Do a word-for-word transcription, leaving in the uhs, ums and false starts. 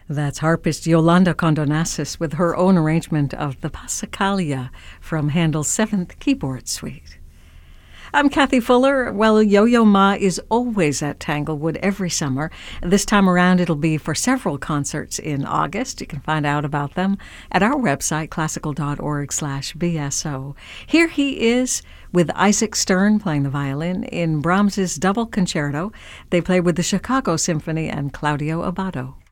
That's harpist Yolanda Condonassis with her own arrangement of the Passacaglia from Handel's Seventh Keyboard Suite. I'm Kathy Fuller. Well, Yo-Yo Ma is always at Tanglewood every summer. This time around, it'll be for several concerts in August. You can find out about them at our website, classical.org slash BSO. Here he is with Isaac Stern playing the violin in Brahms's Double Concerto. They play with the Chicago Symphony and Claudio Abbado.